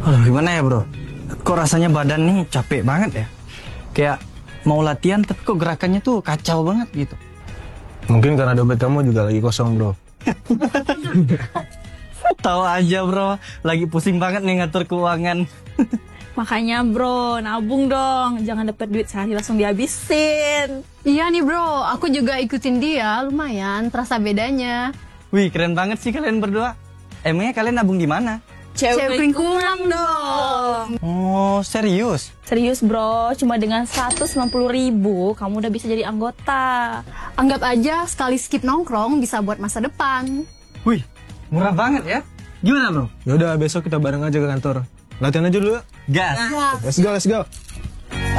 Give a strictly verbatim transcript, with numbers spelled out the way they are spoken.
Aduh, gimana ya bro? Kok rasanya badan nih capek banget ya? Kayak mau latihan tapi kok gerakannya tuh kacau banget gitu. Mungkin karena dompet kamu juga lagi kosong bro. Tahu aja bro, lagi pusing banget nih ngatur keuangan. Makanya bro, nabung dong. Jangan dapat duit sehari langsung dihabisin. Iya nih bro, aku juga ikutin dia, lumayan terasa bedanya. Wih, keren banget sih kalian berdua. Emangnya kalian nabung di mana? Cewek kurang dong. Oh, serius? Serius bro, cuma dengan seratus sembilan puluh ribu kamu udah bisa jadi anggota. Anggap aja sekali skip nongkrong bisa buat masa depan. Wih, murah banget ya. Gimana bro? Yaudah besok kita bareng aja ke kantor. Latihan aja dulu. Gas. Let's go, let's go.